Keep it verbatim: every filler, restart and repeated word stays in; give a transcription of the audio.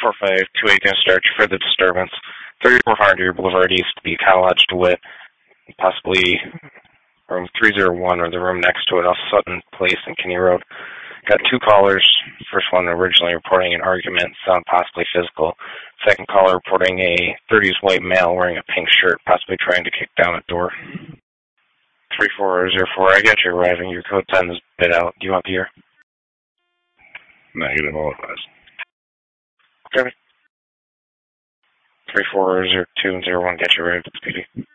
four five two eight going to start you for the disturbance. thirty-four hundred Boulevard East, the Kyle Lodge DeWitt, possibly room three oh one or the room next to it off Sutton Place and Kinney Road. Got two callers. First one originally reporting an argument, sound possibly physical. Second caller reporting a thirties white male wearing a pink shirt, possibly trying to kick down a door. three four zero four, I got you arriving. Your code time is bid out. Do you want the air? Negative, all advised. Okay. three four zero two and zero one, get you arrived at the P D.